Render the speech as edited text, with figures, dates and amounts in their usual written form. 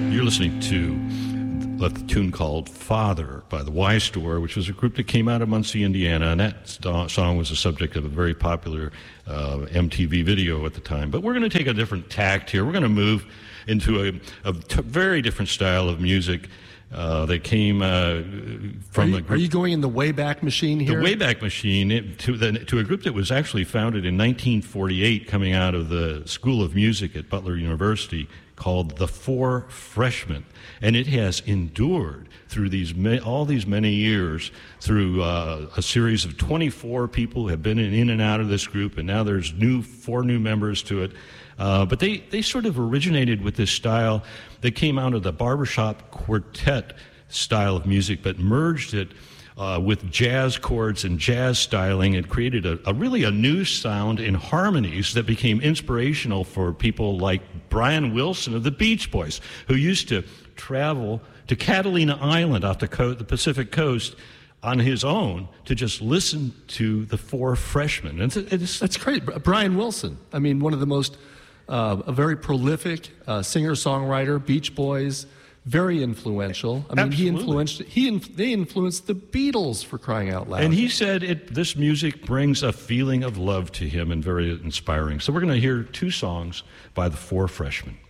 You're listening to a tune called Father by the Y Store, which was a group that came out of Muncie, Indiana, and that song was the subject of a very popular MTV video at the time. But we're going to take a different tact here. We're going to move into a very different style of music that came from the group. Are you going in the Wayback Machine here? The Wayback Machine, to a group that was actually founded in 1948, coming out of the School of Music at Butler University, called The Four Freshmen. And it has endured through all these many years, through a series of 24 people who have been in and out of this group, and now there's 4 new members to it. But they sort of originated with this style that came out of the barbershop quartet style of music, but merged it with jazz chords and jazz styling, and created a really new sound in harmonies that became inspirational for people like Brian Wilson of the Beach Boys, who used to travel to Catalina Island off the Pacific coast on his own to just listen to the Four Freshmen. That's great. Brian Wilson, I mean, one of the most, a very prolific singer-songwriter, Beach Boys, very influential. I mean, they influenced the Beatles, for crying out loud. And he said this music brings a feeling of love to him and very inspiring. So we're going to hear 2 songs by the Four Freshmen.